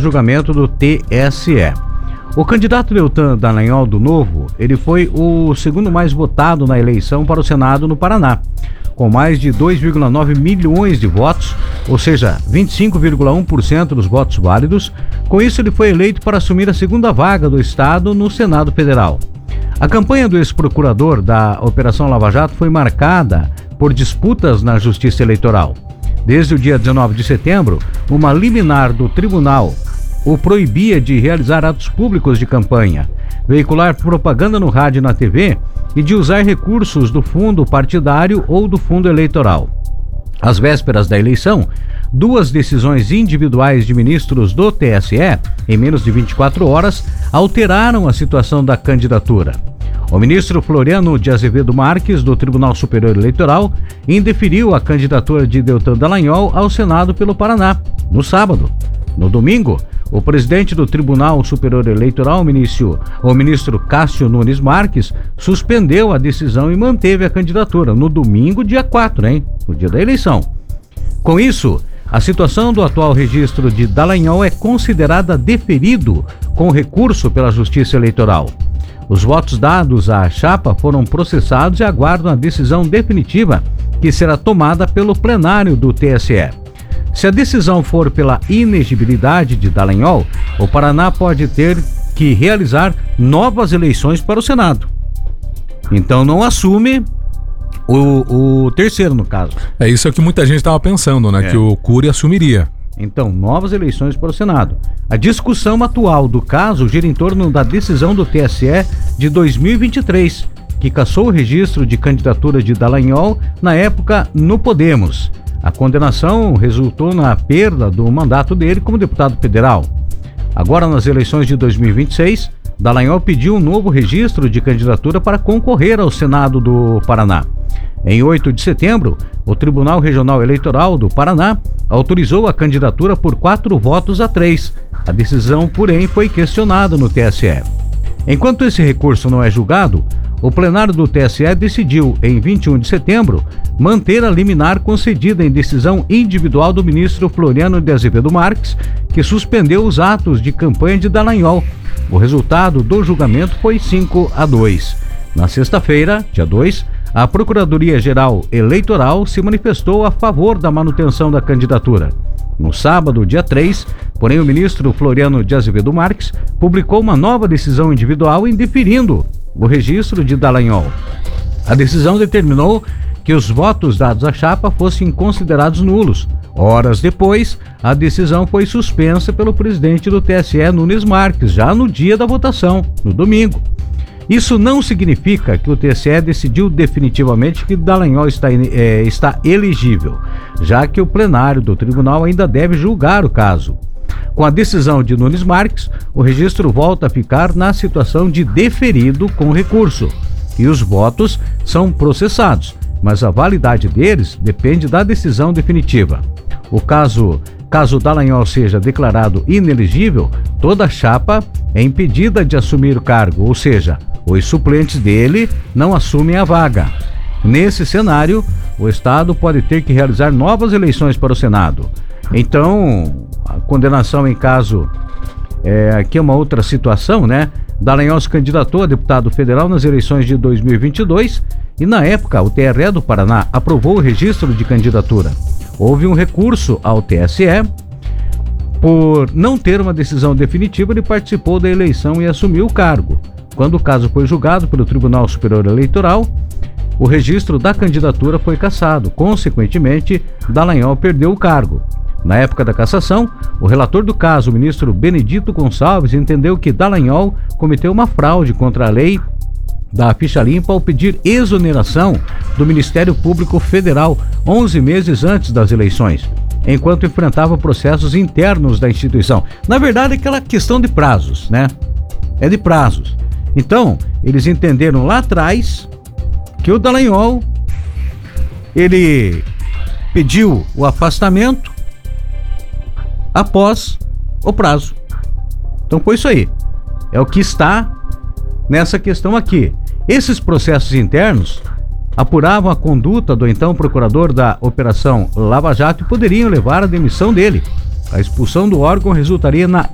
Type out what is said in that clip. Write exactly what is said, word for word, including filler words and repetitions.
julgamento do T S E. O candidato Deltan Dallagnol do Novo, ele foi o segundo mais votado na eleição para o Senado no Paraná, com mais de dois vírgula nove milhões de votos, ou seja, vinte e cinco vírgula um por cento dos votos válidos. Com isso, ele foi eleito para assumir a segunda vaga do Estado no Senado Federal. A campanha do ex-procurador da Operação Lava Jato foi marcada por disputas na Justiça Eleitoral. Desde o dia dezenove de setembro, uma liminar do tribunal o proibia de realizar atos públicos de campanha, veicular propaganda no rádio e na T V e de usar recursos do fundo partidário ou do fundo eleitoral. Às vésperas da eleição, duas decisões individuais de ministros do T S E, em menos de vinte e quatro horas, alteraram a situação da candidatura. O ministro Floriano de Azevedo Marques, do Tribunal Superior Eleitoral, indeferiu a candidatura de Deltan Dallagnol ao Senado pelo Paraná, no sábado. No domingo, o presidente do Tribunal Superior Eleitoral, o ministro, o ministro Cássio Nunes Marques, suspendeu a decisão e manteve a candidatura no domingo, dia quatro, hein? No dia da eleição. Com isso, a situação do atual registro de Dallagnol é considerada deferido com recurso pela Justiça Eleitoral. Os votos dados à chapa foram processados e aguardam a decisão definitiva que será tomada pelo plenário do T S E. Se a decisão for pela inegibilidade de Dallagnol, o Paraná pode ter que realizar novas eleições para o Senado. Então não assume o, o terceiro, no caso. É isso é o que muita gente estava pensando, né? É. Que o Cury assumiria. Então, novas eleições para o Senado. A discussão atual do caso gira em torno da decisão do T S E de dois mil e vinte e três, que cassou o registro de candidatura de Dallagnol, na época, no Podemos. A condenação resultou na perda do mandato dele como deputado federal. Agora, nas eleições de dois mil e vinte e seis, Dallagnol pediu um novo registro de candidatura para concorrer ao Senado do Paraná. Em oito de setembro, o Tribunal Regional Eleitoral do Paraná autorizou a candidatura por quatro votos a três. A decisão, porém, foi questionada no T S E. Enquanto esse recurso não é julgado, o plenário do T S E decidiu, em vinte e um de setembro, manter a liminar concedida em decisão individual do ministro Floriano de Azevedo Marques, que suspendeu os atos de campanha de Dallagnol. O resultado do julgamento foi cinco a dois. Na sexta-feira, dia dois, a Procuradoria-Geral Eleitoral se manifestou a favor da manutenção da candidatura. No sábado, dia três, porém, o ministro Floriano de Azevedo Marques publicou uma nova decisão individual indeferindo o registro de Dallagnol. A decisão determinou que os votos dados à chapa fossem considerados nulos. Horas depois, a decisão foi suspensa pelo presidente do T S E, Nunes Marques, já no dia da votação, no domingo. Isso não significa que o T S E decidiu definitivamente que Dallagnol está, é, está elegível, já que o plenário do tribunal ainda deve julgar o caso. Com a decisão de Nunes Marques, o registro volta a ficar na situação de deferido com recurso, e os votos são processados, mas a validade deles depende da decisão definitiva. O caso, caso Dallagnol seja declarado inelegível, toda a chapa é impedida de assumir o cargo, ou seja, os suplentes dele não assumem a vaga. Nesse cenário, o Estado pode ter que realizar novas eleições para o Senado. Então, a condenação em caso... É, aqui é uma outra situação, né? Dallagnol se candidatou a deputado federal nas eleições de dois mil e vinte e dois e, na época, o T R E do Paraná aprovou o registro de candidatura. Houve um recurso ao T S E. Por não ter uma decisão definitiva, ele participou da eleição e assumiu o cargo. Quando o caso foi julgado pelo Tribunal Superior Eleitoral, o registro da candidatura foi cassado. Consequentemente, Dallagnol perdeu o cargo. Na época da cassação, o relator do caso, o ministro Benedito Gonçalves, entendeu que Dallagnol cometeu uma fraude contra a lei da ficha limpa ao pedir exoneração do Ministério Público Federal onze meses antes das eleições, enquanto enfrentava processos internos da instituição. Na verdade, é aquela questão de prazos, né? É de prazos. Então, eles entenderam lá atrás que o Dallagnol, ele pediu o afastamento após o prazo. Então foi isso aí. É o que está nessa questão aqui. Esses processos internos apuravam a conduta do então procurador da Operação Lava Jato e poderiam levar à demissão dele. A expulsão do órgão resultaria na